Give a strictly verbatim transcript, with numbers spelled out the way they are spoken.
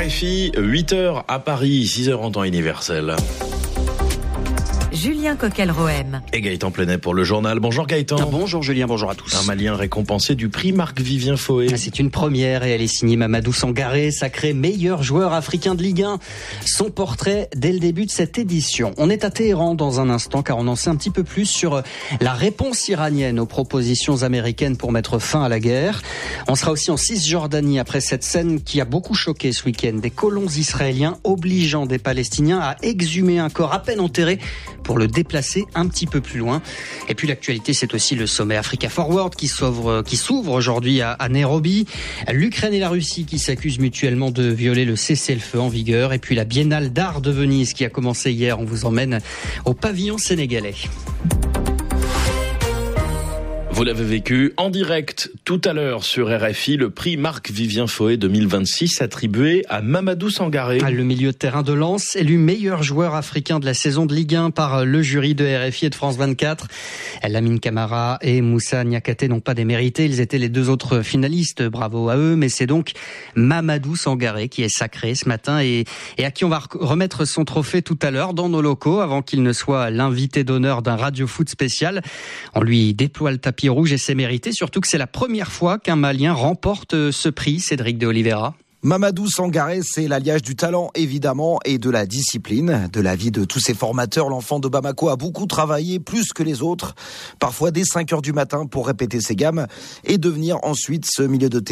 F I, huit heures à Paris, six heures en temps universel. Julien Coquel-Rohem. Et Gaëtan Plenet pour le journal. Bonjour Gaëtan. Ah, bonjour Julien, bonjour à tous. Un Malien récompensé du prix Marc-Vivien Foé. C'est une première et elle est signée Mamadou Sangaré, sacré meilleur joueur africain de Ligue un. Son portrait dès le début de cette édition. On est à Téhéran dans un instant car on en sait un petit peu plus sur la réponse iranienne aux propositions américaines pour mettre fin à la guerre. On sera aussi en Cisjordanie après cette scène qui a beaucoup choqué ce week-end. Des colons israéliens obligeant des Palestiniens à exhumer un corps à peine enterré pour le déplacer un petit peu plus loin. Et puis l'actualité, c'est aussi le sommet Africa Forward qui s'ouvre, qui s'ouvre aujourd'hui à, à Nairobi. L'Ukraine et la Russie qui s'accusent mutuellement de violer le cessez-le-feu en vigueur. Et puis la Biennale d'art de Venise qui a commencé hier. On vous emmène au pavillon sénégalais. Vous l'avez vécu en direct tout à l'heure sur R F I, le prix Marc-Vivien Foé deux mille vingt-six attribué à Mamadou Sangaré. Le milieu de terrain de Lens, élu meilleur joueur africain de la saison de Ligue un par le jury de R F I et de France vingt-quatre. Lamine Camara et Moussa Niakhaté n'ont pas démérité, ils étaient les deux autres finalistes, bravo à eux, mais c'est donc Mamadou Sangaré qui est sacré ce matin et, et à qui on va remettre son trophée tout à l'heure dans nos locaux avant qu'il ne soit l'invité d'honneur d'un Radio Foot spécial. On lui déploie le tapis rouge et c'est mérité, surtout que c'est la première fois qu'un Malien remporte ce prix, Cédric de Oliveira. Mamadou Sangaré, c'est l'alliage du talent, évidemment, et de la discipline. De l'avis de tous ses formateurs, l'enfant de Bamako a beaucoup travaillé, plus que les autres, parfois dès cinq heures du matin pour répéter ses gammes et devenir ensuite ce milieu de terrain